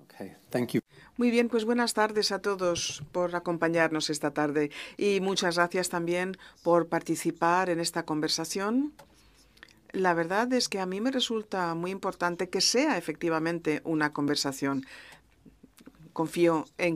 Muy bien, pues buenas tardes a todos por acompañarnos esta tarde y muchas gracias también por participar en esta conversación. La verdad es que a mí me resulta muy importante que sea efectivamente una conversación. Confío en